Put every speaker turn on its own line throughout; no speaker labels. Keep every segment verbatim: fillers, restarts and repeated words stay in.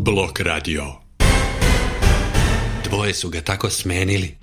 Blok radio. Dvoje su ga tako smenili.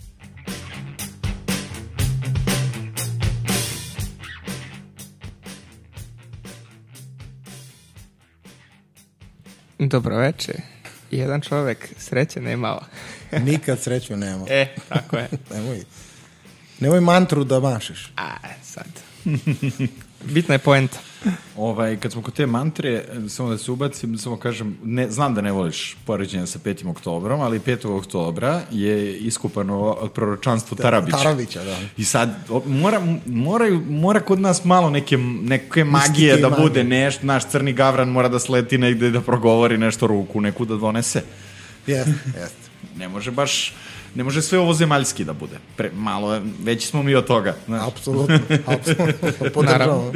Dobro večer. Jedan čovek sreće nemao.
Nikad sreću nemao.
E, tako je.
Nemoj, nemoj mantru da mašeš.
A, sad. Bitna je poenta.
Ovaj, kad smo kod te mantre, samo da se ubacim, samo kažem, ne, znam da ne voliš poređenja sa petim oktobrom, ali petog oktobra je iskupano proročanstvo Tarabića.
Tarabića, da.
I sad, mora, mora, mora kod nas malo neke, neke magije da magije. Bude nešto, naš crni gavran mora da sleti negde da progovori nešto ruku, neku da donese.
Jeste, jeste.
Ne može baš... Ne može sve ovo zemaljski da bude. Pre, malo, veći smo mi od toga.
Apsolutno, apsolutno. Podržavamo.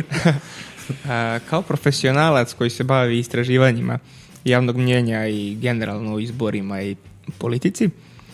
Kao profesionalac koji se bavi istraživanjima javnog mnjenja i generalno izborima i politici,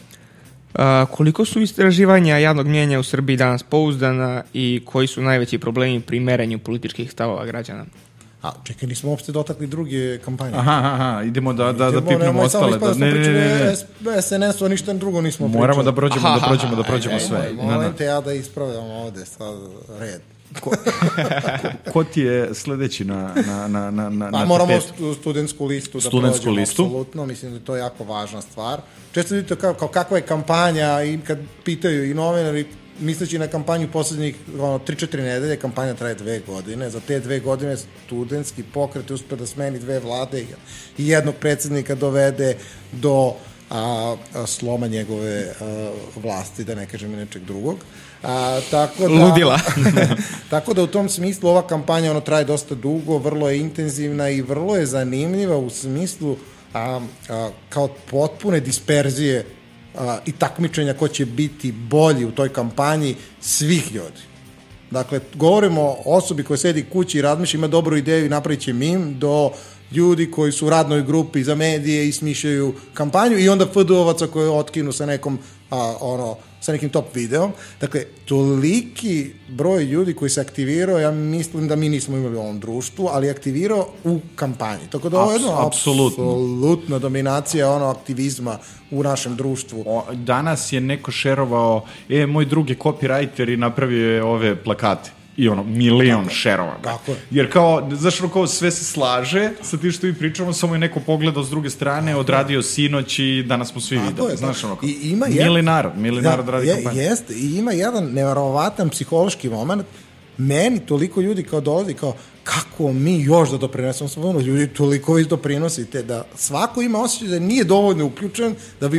a, koliko su istraživanja javnog mnjenja u Srbiji danas pouzdana i koji su najveći problemi pri merenju političkih stavova građana?
A, čekaj, nismo uopšte dotakli druge kampanje.
Aha, aha, idemo da, da, da pipnemo ostale.
Da, ne, ne, ne, ne. S N S-u ništa drugo nismo pričali.
Moramo da prođemo, aha, da prođemo, da prođemo sve.
Aj, molim te ja da ispravljam ovde sad red.
Ko, ko, ko ti je sledeći na, na, na, na, na
pa, moramo studentsku listu da
studentsku
prođemo,
listu.
Apsolutno, mislim da je to jako važna stvar. Često vidite kao, kao kakva je kampanja i kad pitaju i novinari, misleći na kampanju poslednjih ono, tri četiri nedelje, kampanja traje dve godine. Za te dve godine studentski pokret uspe da smeni dve vlade i jednog predsednika dovede do a, a, sloma njegove a, vlasti, da ne kažem i nečeg drugog. A, tako da,
ludila.
Tako da u tom smislu ova kampanja ono traje dosta dugo, vrlo je intenzivna i vrlo je zanimljiva u smislu a, a, kao potpune disperzije a, i takmičenja ko će biti bolji u toj kampanji svih ljudi. Dakle, govorimo o osobi koja sedi kući i razmišlja, ima dobru ideju i napravit će mim, do ljudi koji su u radnoj grupi za medije i smišljaju kampanju i onda F D U-ovaca koji otkinu sa nekom a, ono, sa nekim top videom. Dakle, toliki broj ljudi koji se aktivirao, ja mislim da mi nismo imali u ovom društvu, ali aktivirao u kampanji. Tako da ovo je jedna apsolutna dominacija ono aktivizma u našem društvu.
O, danas je neko šerovao, e, moj drug je copywriter i napravio je ove plakate. I ono, milion šerova.
Tako je.
Jer kao, znaš, kao sve se slaže sa tim što mi pričamo, samo je neko pogledao s druge strane, odradio sinoć i danas smo svi videli. Znaš, ono, kao, I ima mili jed... narod, mili da, narod radi je, kampanju.
Jeste, i ima jedan neverovatan psihološki moment. Meni toliko ljudi kao dolazi, kao, kako mi još da doprinesemo, samo ljudi toliko vi doprinosite, da svako ima osjećaj da nije dovoljno uključen, da bi